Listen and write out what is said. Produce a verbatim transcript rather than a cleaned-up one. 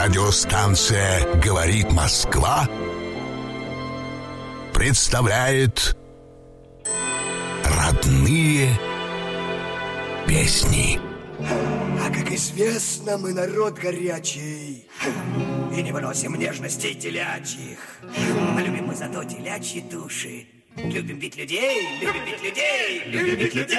Радиостанция «Говорит Москва» представляет родные песни. А как известно, мы народ горячий и не выносим нежностей телячьих. А любим мы зато телячьи души. Любим бить людей, любим бить людей, любим бить людей.